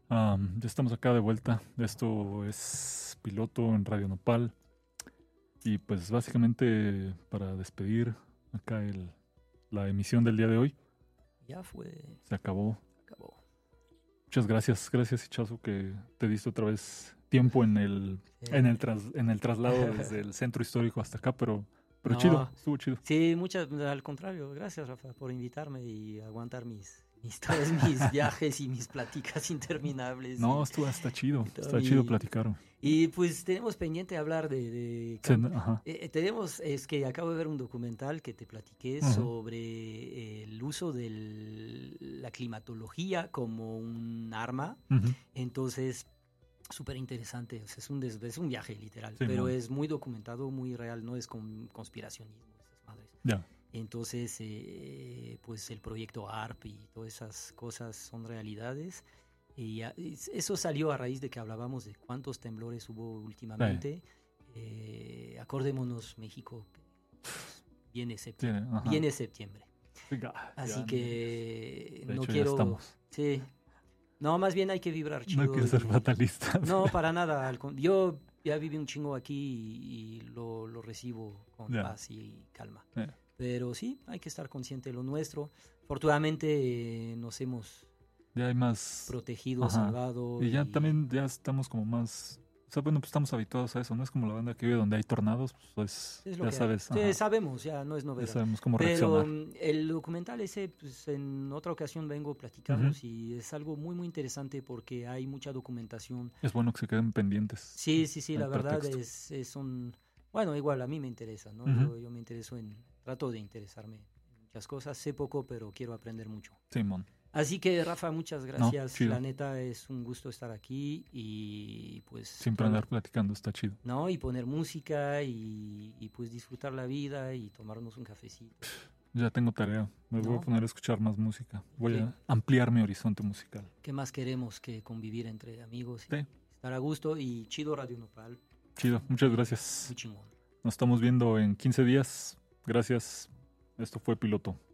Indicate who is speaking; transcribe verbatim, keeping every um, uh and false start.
Speaker 1: Um, ya estamos acá de vuelta. Esto es Piloto en Radio Nopal. Y pues básicamente para despedir acá el, la emisión del día de hoy.
Speaker 2: Ya fue.
Speaker 1: Se acabó.
Speaker 2: Acabó.
Speaker 1: Muchas gracias, gracias Ichazo, que te diste otra vez tiempo en el,
Speaker 2: Sí.
Speaker 1: en el, tras, en el traslado desde el centro histórico hasta acá, pero, pero
Speaker 2: No.
Speaker 1: chido, estuvo chido.
Speaker 2: Sí, muchas, al contrario, gracias Rafa por invitarme y aguantar mis, mis, todos mis viajes y mis pláticas interminables.
Speaker 1: No,
Speaker 2: y,
Speaker 1: estuvo hasta chido,
Speaker 2: y todo,
Speaker 1: está
Speaker 2: y,
Speaker 1: chido platicar.
Speaker 2: Y pues tenemos pendiente hablar de... de
Speaker 1: Sí, ajá.
Speaker 2: eh, tenemos, es que acabo de ver un documental que te platiqué
Speaker 1: Ujú.
Speaker 2: sobre eh, el uso de la climatología como un arma.
Speaker 1: Ujú.
Speaker 2: Entonces, súper interesante, o sea, es, un des, es un viaje literal,
Speaker 1: Sí,
Speaker 2: pero
Speaker 1: man.
Speaker 2: es muy documentado, muy real, no es con conspiracionismo, esas madres.
Speaker 1: Ya.
Speaker 2: Entonces, eh, pues el proyecto A R P y todas esas cosas son realidades. Y a, eso salió a raíz de que hablábamos de cuántos temblores hubo últimamente. Sí. Eh, acordémonos, México, que pues, viene, septiembre,
Speaker 1: Sí,
Speaker 2: viene septiembre.
Speaker 1: Ya,
Speaker 2: Así
Speaker 1: ya,
Speaker 2: que
Speaker 1: de
Speaker 2: no
Speaker 1: hecho,
Speaker 2: quiero...
Speaker 1: ya estamos.
Speaker 2: Sí. No, más bien hay que vibrar chido.
Speaker 1: No quiero ser
Speaker 2: y,
Speaker 1: fatalista.
Speaker 2: No, para nada. Yo ya viví un chingo aquí y, y lo, lo recibo con
Speaker 1: Yeah.
Speaker 2: paz y calma.
Speaker 1: Yeah.
Speaker 2: Pero sí, hay que estar consciente de lo nuestro. Afortunadamente eh, nos hemos
Speaker 1: ya hay más
Speaker 2: protegido,
Speaker 1: Ajá.
Speaker 2: salvado.
Speaker 1: Y ya
Speaker 2: y...
Speaker 1: también ya estamos como más... O sea, bueno, pues estamos habituados a eso. No es como la banda que vive donde hay tornados, pues,
Speaker 2: Es lo
Speaker 1: ya
Speaker 2: que
Speaker 1: sabes.
Speaker 2: sí, sabemos, ya no es novedad.
Speaker 1: Ya sabemos cómo
Speaker 2: Pero
Speaker 1: reaccionar.
Speaker 2: el documental ese, pues en otra ocasión vengo, platicamos, uh-huh. y es algo muy, muy interesante porque hay mucha documentación.
Speaker 1: Es bueno que se queden pendientes.
Speaker 2: Sí, sí, sí, la
Speaker 1: pretexto.
Speaker 2: verdad es, es un... Bueno, igual a mí me interesa, ¿no? Uh-huh. Yo, yo me intereso en... Trato de interesarme en muchas cosas. Sé poco, pero quiero aprender mucho.
Speaker 1: Simón.
Speaker 2: Así que, Rafa, muchas gracias.
Speaker 1: No,
Speaker 2: la neta, es un gusto estar aquí y pues...
Speaker 1: Siempre andar platicando, está chido.
Speaker 2: No, y poner música y, y pues disfrutar la vida y tomarnos un cafecito.
Speaker 1: Ya tengo tarea. Me
Speaker 2: ¿No?
Speaker 1: voy a poner a escuchar más música. Voy
Speaker 2: ¿Qué?
Speaker 1: a ampliar mi horizonte musical.
Speaker 2: ¿Qué más queremos que convivir entre amigos?
Speaker 1: Sí.
Speaker 2: Estar a gusto y chido Radio Nopal.
Speaker 1: Chido, muchas gracias.
Speaker 2: Muy chingón.
Speaker 1: Nos estamos viendo en quince días. Gracias. Esto fue Piloto.